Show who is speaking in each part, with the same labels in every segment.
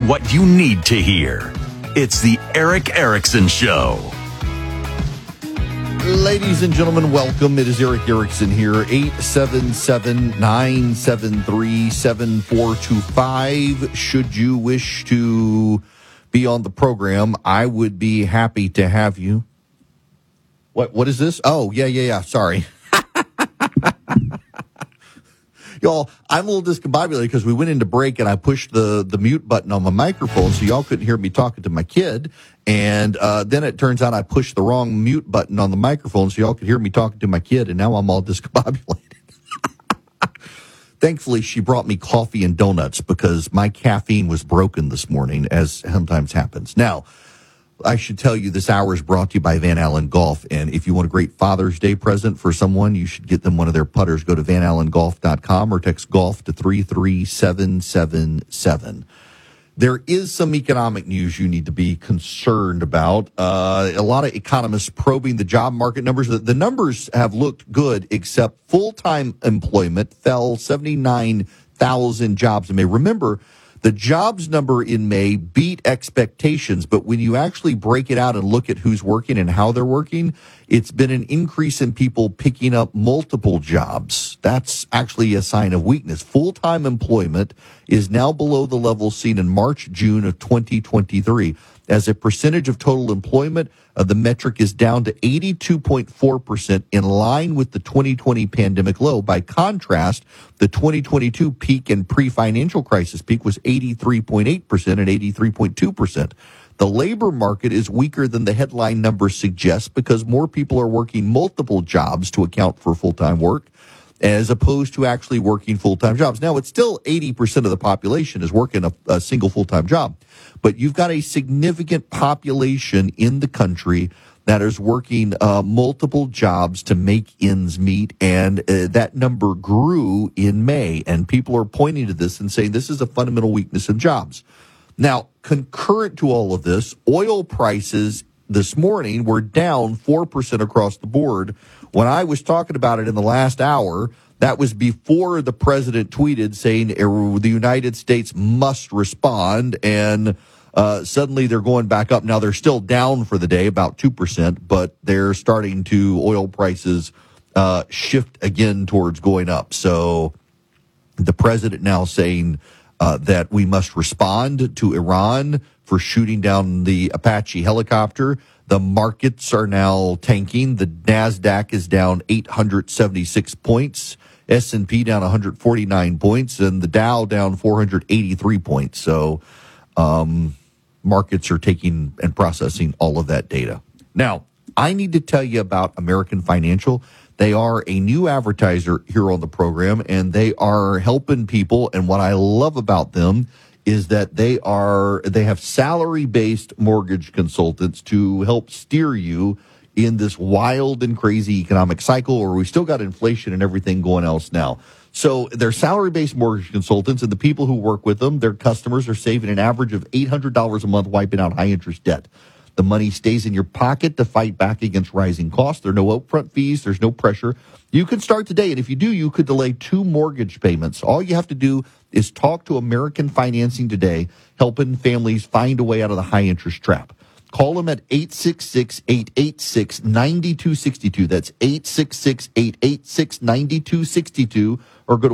Speaker 1: what you need to hear. It's the Erick Erickson Show.
Speaker 2: Ladies and gentlemen, welcome. It is Erick Erickson here, 877-973-7425. Should you wish to be on the program, I would be happy to have you. What is this? Oh, yeah. Sorry. Y'all, I'm a little discombobulated because we went into break and I pushed the mute button on my microphone so y'all couldn't hear me talking to my kid. And then it turns out I pushed the wrong mute button on the microphone so y'all could hear me talking to my kid. And now I'm all discombobulated. Thankfully, she brought me coffee and donuts because my caffeine was broken this morning, as sometimes happens. Now, I should tell you this hour is brought to you by Van Allen Golf. And if you want a great Father's Day present for someone, you should get them one of their putters. Go to vanallengolf.com or text golf to 33777. There is some economic news you need to be concerned about. A lot of economists probing the job market numbers. The numbers have looked good, except full-time employment fell 79,000 jobs in May. Remember, the jobs number in May beat expectations, but when you actually break it out and look at who's working and how they're working, it's been an increase in people picking up multiple jobs. That's actually a sign of weakness. Full-time employment is now below the level seen in March, June of 2023. As a percentage of total employment, the metric is down to 82.4%, in line with the 2020 pandemic low. By contrast, the 2022 peak and pre-financial crisis peak was 83.8% and 83.2%. The labor market is weaker than the headline numbers suggest because more people are working multiple jobs to account for full-time work, as opposed to actually working full-time jobs. Now, it's still 80% of the population is working a single full-time job, but you've got a significant population in the country that is working multiple jobs to make ends meet, and that number grew in May, and people are pointing to this and saying this is a fundamental weakness in jobs. Now, concurrent to all of this, oil prices this morning were down 4% across the board. When I was talking about it in the last hour, that was before the president tweeted saying the United States must respond, and suddenly they're going back up. Now, they're still down for the day, about 2%, but they're starting to, oil prices shift again towards going up. So the president now saying that we must respond to Iran for shooting down the Apache helicopter. The markets are now tanking. The NASDAQ is down 876 points, S&P down 149 points, and the Dow down 483 points. So markets are taking and processing all of that data. Now, I need to tell you about American Financial. They are a new advertiser here on the program, and they are helping people. And what I love about them is that they have salary-based mortgage consultants to help steer you in this wild and crazy economic cycle where we still got inflation and everything going else now. So they're salary-based mortgage consultants, and the people who work with them, their customers, are saving an average of $800 a month wiping out high-interest debt. The money stays in your pocket to fight back against rising costs. There are no upfront fees. There's no pressure. You can start today, and if you do, you could delay 2 mortgage payments. All you have to do is talk to American Financing today, helping families find a way out of the high-interest trap. Call them at 866-886-9262. That's 866-886-9262. Or go to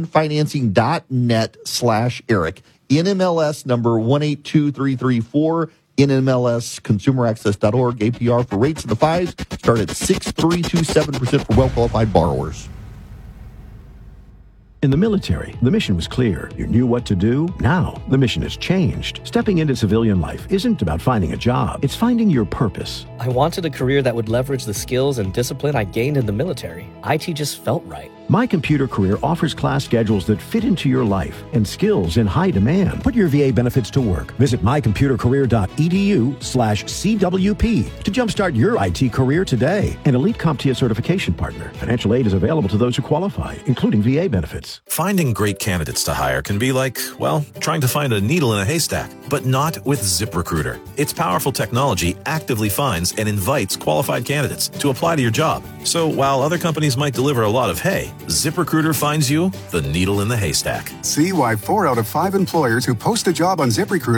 Speaker 2: AmericanFinancing.net/Eric. NMLS number 182334. NMLS, consumeraccess.org, APR for rates in the 5s. Start at 6.327% for well-qualified borrowers.
Speaker 3: In the military, the mission was clear. You knew what to do. Now, the mission has changed. Stepping into civilian life isn't about finding a job. It's finding your purpose.
Speaker 4: I wanted a career that would leverage the skills and discipline I gained in the military. IT just felt right.
Speaker 3: My Computer Career offers class schedules that fit into your life and skills in high demand. Put your VA benefits to work. Visit mycomputercareer.edu/CWP to jumpstart your IT career today. An elite CompTIA certification partner. Financial aid is available to those who qualify, including VA benefits.
Speaker 5: Finding great candidates to hire can be like, well, trying to find a needle in a haystack, but not with ZipRecruiter. Its powerful technology actively finds and invites qualified candidates to apply to your job. So while other companies might deliver a lot of hay, ZipRecruiter finds you the needle in the haystack.
Speaker 6: See why 4 out of 5 employers who post a job on ZipRecruiter